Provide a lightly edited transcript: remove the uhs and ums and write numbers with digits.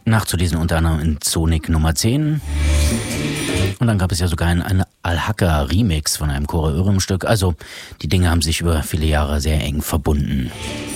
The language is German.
Nachzulesen unter anderem in Sonic Nummer 10. Und dann gab es ja sogar einen Al-Haka-Remix von einem Kore Oerum-Stück. Also die Dinge haben sich über viele Jahre sehr eng verbunden.